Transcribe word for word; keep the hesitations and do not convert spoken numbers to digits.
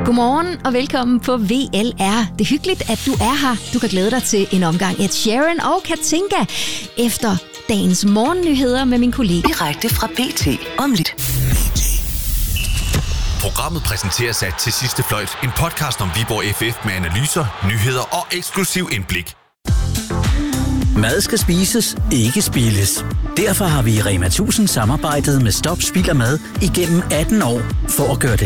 Godmorgen og velkommen på V L R. Det er hyggeligt, at du er her. Du kan glæde dig til en omgang Ed Sheeran og Katinka efter dagens morgennyheder med min kollega. Direkte fra B T om lidt. Programmet præsenteres af Til Sidste Fløjt, en podcast om Viborg F F med analyser, nyheder og eksklusiv indblik. Mad skal spises, ikke spildes. Derfor har vi i Rema tusind samarbejdet med Stop Spild af Mad igennem atten år for at gøre det